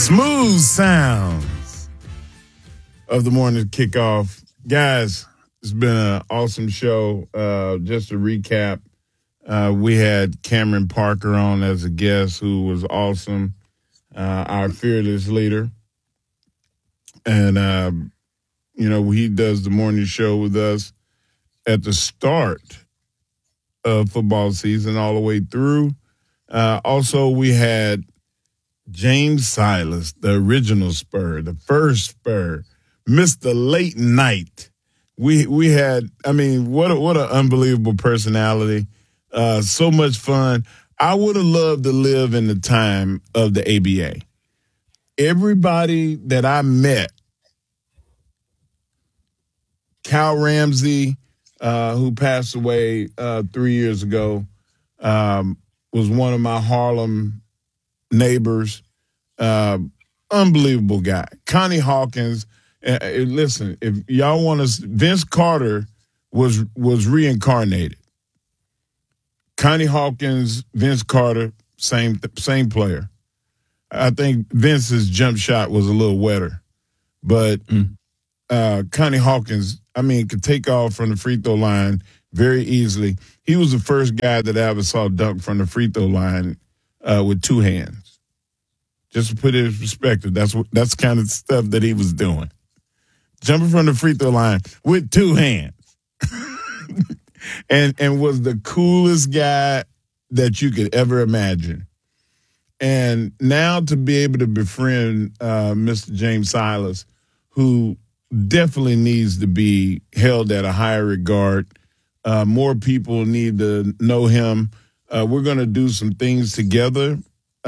Smooth sounds of the morning kickoff. Guys, it's been an awesome show. Just to recap, we had Cameron Parker on as a guest who was awesome, our fearless leader. And, he does the morning show with us at the start of football season all the way through. Also, we had James Silas, the original Spur, the first Spur, Mr. Late Night. We had, what an unbelievable personality. So much fun. I would have loved to live in the time of the ABA. Everybody that I met, Cal Ramsey, who passed away 3 years ago, was one of my Harlem neighbors. Unbelievable guy. Connie Hawkins. Listen, if y'all want to, Vince Carter was reincarnated. Connie Hawkins, Vince Carter, same player. I think Vince's jump shot was a little wetter, but Connie Hawkins, could take off from the free throw line very easily. He was the first guy that I ever saw dunk from the free throw line with two hands. Just to put it in perspective, that's kind of stuff that he was doing. Jumping from the free throw line with two hands. and was the coolest guy that you could ever imagine. And now to be able to befriend Mr. James Silas, who definitely needs to be held at a higher regard. More people need to know him. We're going to do some things together.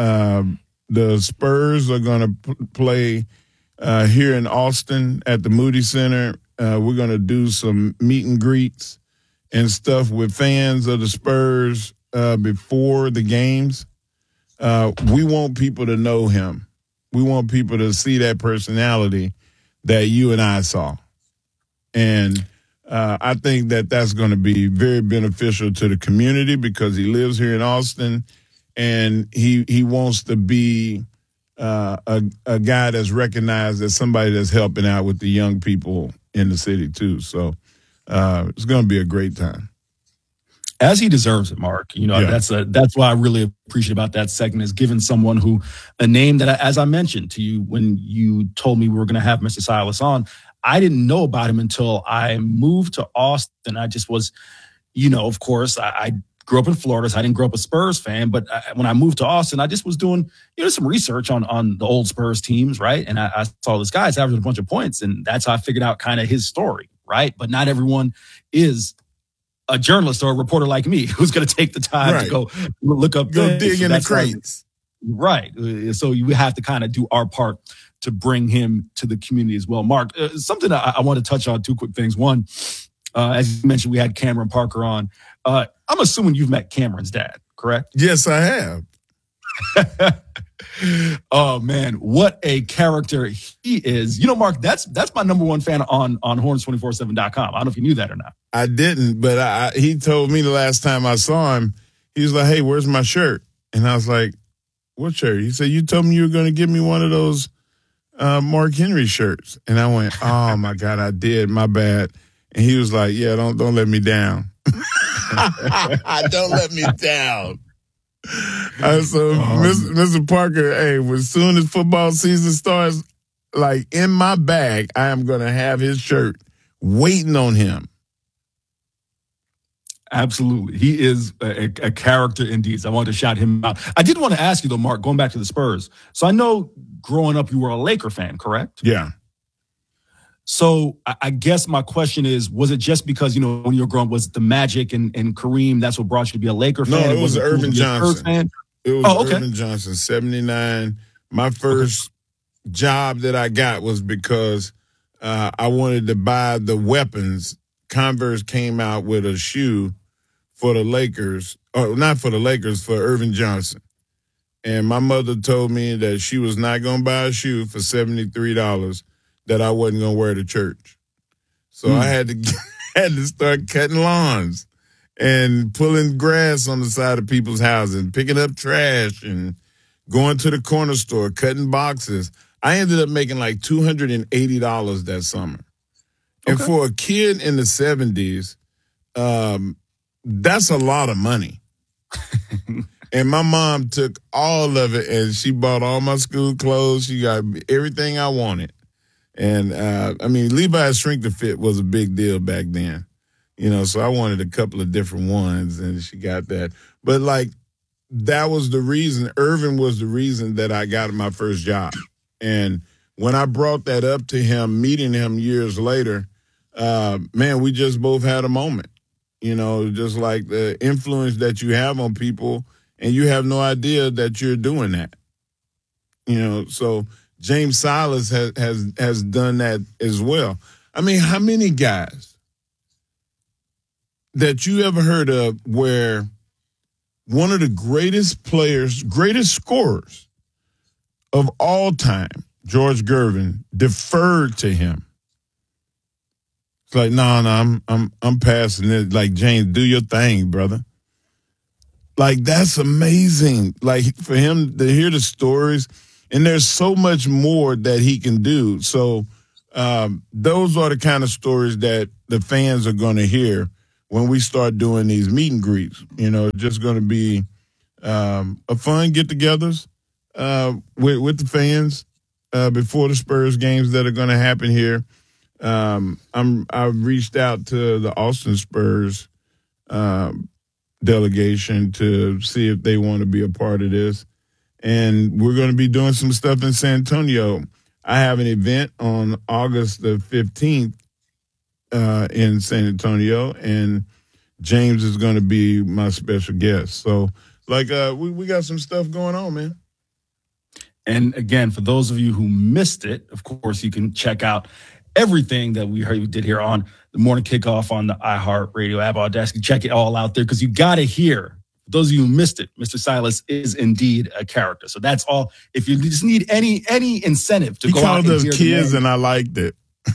The Spurs are going to play here in Austin at the Moody Center. We're going to do some meet and greets and stuff with fans of the Spurs before the games. We want people to know him. We want people to see that personality that you and I saw. And I think that that's going to be very beneficial to the community because he lives here in Austin and he wants to be a guy that's recognized as somebody that's helping out with the young people in the city too. So it's going to be a great time. As he deserves it, Mark. That's what I really appreciate about that segment is giving someone who a name that, as I mentioned to you when you told me we were going to have Mr. Silas on, I didn't know about him until I moved to Austin. I just was, of course, I grew up in Florida, so I didn't grow up a Spurs fan. But when I moved to Austin, I just was doing, some research on the old Spurs teams, right? And I saw this guy's averaging a bunch of points, and that's how I figured out kind of his story, right? But not everyone is a journalist or a reporter like me who's going to take the time to go look up. Go dig in the crates. Right. So we have to kind of do our part to bring him to the community as well. Mark, something I want to touch on, two quick things. One, as you mentioned, we had Cameron Parker on. I'm assuming you've met Cameron's dad, correct? Yes, I have. Oh, man, what a character he is. Mark, that's my number one fan on horns247.com. I don't know if you knew that or not. I didn't, but he told me the last time I saw him, he was like, hey, where's my shirt? And I was like, what shirt? He said, you told me you were going to give me one of those Mark Henry shirts. And I went, oh, my God, I did. My bad. And he was like, yeah, don't let me down. Don't let me down. Mr. Parker, hey, as soon as football season starts, like in my bag, I am going to have his shirt waiting on him. Absolutely. He is a character indeed. So I wanted to shout him out. I did want to ask you, though, Mark, going back to the Spurs. So I know growing up you were a Laker fan, correct? Yeah. So I guess my question is, was it just because, when you were growing up, was it the Magic and Kareem, that's what brought you to be a Laker fan? No, it was Irvin Johnson. Fan? It was Irvin Johnson, 79. My first job that I got was because I wanted to buy the weapons. Converse came out with a shoe for the Lakers, or not for the Lakers, for Irvin Johnson. And my mother told me that she was not going to buy a shoe for $73 that I wasn't going to wear to church. So I had to start cutting lawns and pulling grass on the side of people's houses and picking up trash and going to the corner store, cutting boxes. I ended up making like $280 that summer. And for a kid in the 70s, that's a lot of money. And my mom took all of it, and she bought all my school clothes. She got everything I wanted. And, Levi's Shrink to Fit was a big deal back then. So I wanted a couple of different ones, and she got that. But, that was the reason. Irvin was the reason that I got my first job. And when I brought that up to him, meeting him years later, we just both had a moment. Just like the influence that you have on people, and you have no idea that you're doing that. So James Silas has done that as well. I mean, how many guys that you ever heard of where one of the greatest players, greatest scorers of all time, George Gervin, deferred to him? It's like, no, I'm passing it. Like, James, do your thing, brother. Like, that's amazing. Like, for him to hear the stories, and there's so much more that he can do. So those are the kind of stories that the fans are going to hear when we start doing these meet and greets. Just going to be a fun get-togethers with the fans before the Spurs games that are going to happen here. I've reached out to the Austin Spurs delegation to see if they want to be a part of this. And we're going to be doing some stuff in San Antonio. I have an event on August the 15th in San Antonio, and James is going to be my special guest. So, we got some stuff going on, man. And again, for those of you who missed it, of course, you can check out everything that we did here on the Morning Kickoff on the iHeartRadio app. Audacity, check it all out there, because you got to hear. For those of you who missed it, Mr. Silas is indeed a character. So that's all. If you just need any incentive to go out and hear those kids, and I liked it.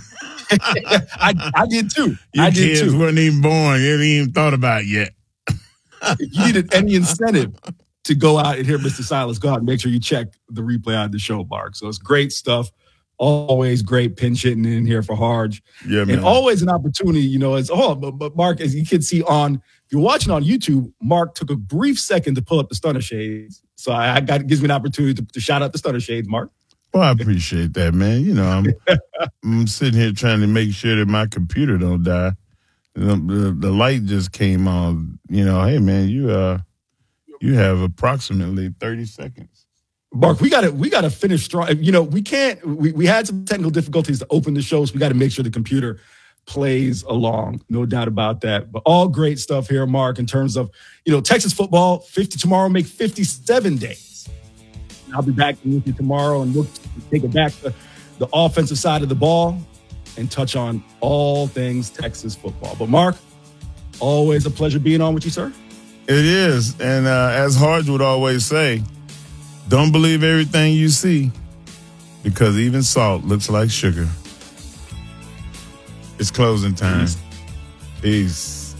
I did too. You kids weren't even born. You hadn't even thought about it yet. If you needed any incentive to go out and hear Mr. Silas, go out and make sure you check the replay on the show, Mark. So it's great stuff. Always great pinch hitting in here for Harge. Yeah, man. And always an opportunity, but Mark, as you can see if you're watching on YouTube, Mark took a brief second to pull up the Stunner Shades. So gives me an opportunity to shout out the Stunner Shades, Mark. Well, I appreciate that, man. I'm sitting here trying to make sure that my computer don't die. The light just came on. Hey, man, you have approximately 30 seconds. Mark, we gotta finish strong. We had some technical difficulties to open the show, so we got to make sure the computer plays along. No doubt about that. But all great stuff here, Mark, in terms of, Texas football, 50 tomorrow, make 57 days. I'll be back with you tomorrow, and we'll take it back to the offensive side of the ball and touch on all things Texas football. But Mark, always a pleasure being on with you, sir. It is. And as Harge would always say, don't believe everything you see, because even salt looks like sugar. It's closing time. Peace.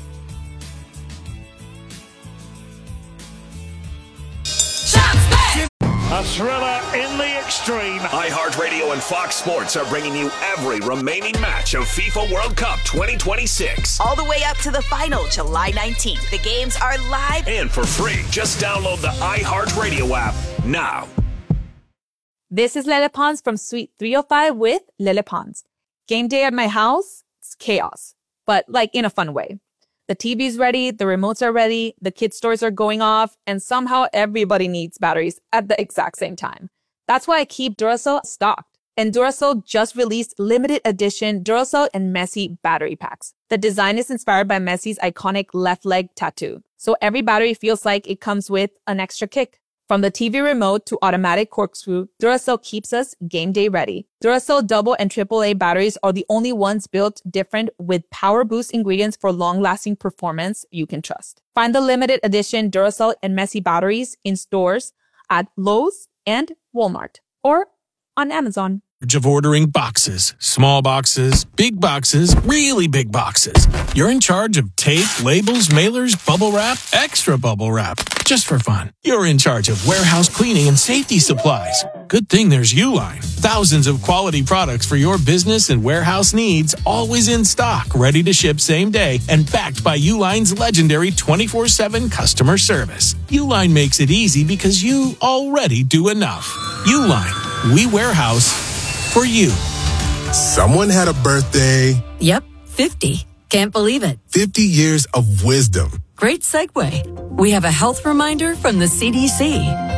A thriller in the extreme. iHeartRadio and Fox Sports are bringing you every remaining match of FIFA World Cup 2026. All the way up to the final, July 19th. The games are live and for free. Just download the iHeartRadio app now. This is Lele Pons from Suite 305 with Lele Pons. Game day at my house, it's chaos, but in a fun way. The TV's ready, the remotes are ready, the kids' toys are going off, and somehow everybody needs batteries at the exact same time. That's why I keep Duracell stocked. And Duracell just released limited edition Duracell and Messi battery packs. The design is inspired by Messi's iconic left leg tattoo. So every battery feels like it comes with an extra kick. From the TV remote to automatic corkscrew, Duracell keeps us game day ready. Duracell double and AAA batteries are the only ones built different with power boost ingredients for long-lasting performance you can trust. Find the limited edition Duracell and Messi batteries in stores at Lowe's and Walmart or on Amazon. of ordering boxes, small boxes, really big boxes. You're in charge of tape, labels, mailers, bubble wrap, extra bubble wrap, just for fun. You're in charge of warehouse cleaning and safety supplies. Good thing there's Uline. Thousands of quality products for your business and warehouse needs, always in stock, ready to ship same day, and backed by Uline's legendary 24/7 customer service. Uline makes it easy because you already do enough. Uline, we warehouse for you. Someone had a birthday. Yep, 50. Can't believe it. 50 years of wisdom. Great segue. We have a health reminder from the CDC.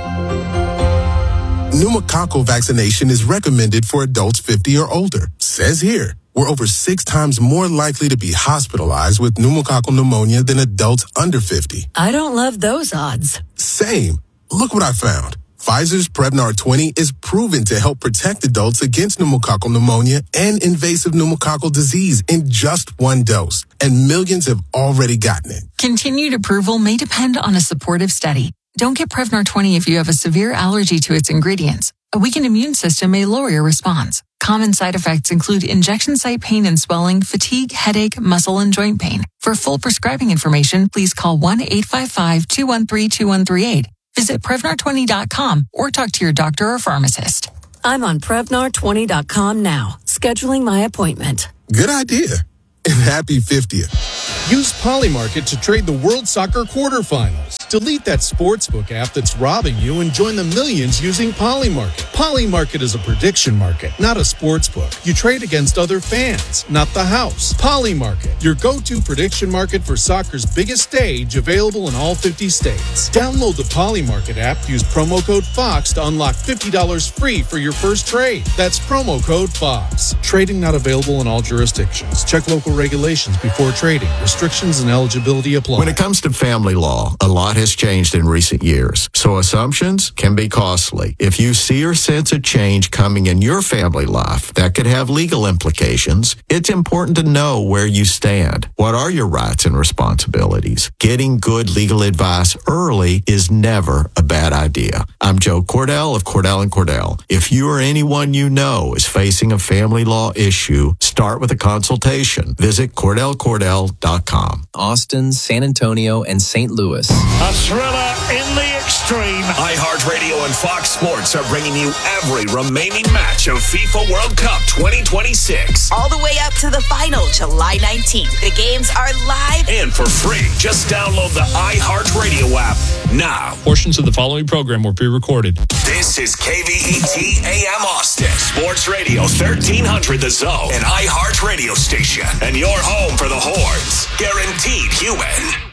Pneumococcal vaccination is recommended for adults 50 or older. Says here, we're over 6 times more likely to be hospitalized with pneumococcal pneumonia than adults under 50. I don't love those odds. Same. Look what I found. Pfizer's Prevnar 20 is proven to help protect adults against pneumococcal pneumonia and invasive pneumococcal disease in just 1 dose, and millions have already gotten it. Continued approval may depend on a supportive study. Don't get Prevnar 20 if you have a severe allergy to its ingredients. A weakened immune system may lower your response. Common side effects include injection site pain and swelling, fatigue, headache, muscle, and joint pain. For full prescribing information, please call 1-855-213-2138. Visit Prevnar20.com or talk to your doctor or pharmacist. I'm on Prevnar20.com now, scheduling my appointment. Good idea. And happy 50th. Use Polymarket to trade the World Soccer quarterfinals. Delete that sportsbook app that's robbing you and join the millions using Polymarket. Polymarket is a prediction market, not a sportsbook. You trade against other fans, not the house. Polymarket, your go-to prediction market for soccer's biggest stage, available in all 50 states. Download the Polymarket app, use promo code FOX to unlock $50 free for your first trade. That's promo code FOX. Trading not available in all jurisdictions. Check local regulations before trading. Restrictions and eligibility apply. When it comes to family law, a lot has changed in recent years, so assumptions can be costly. If you see or sense a change coming in your family life that could have legal implications, it's important to know where you stand. What are your rights and responsibilities? Getting good legal advice early is never a bad idea. I'm Joe Cordell of Cordell & Cordell. If you or anyone you know is facing a family law issue, start with a consultation. Visit CordellCordell.com. Austin, San Antonio, and St. Louis. A thriller in the extreme. iHeartRadio and Fox Sports are bringing you every remaining match of FIFA World Cup 2026. All the way up to the final, July 19th. The games are live and for free. Just download the iHeartRadio app now. Portions of the following program were pre-recorded. This is KVET AM Austin. Sports Radio 1300 The Zone, an iHeart radio station. And your home for the Horns. Guaranteed human.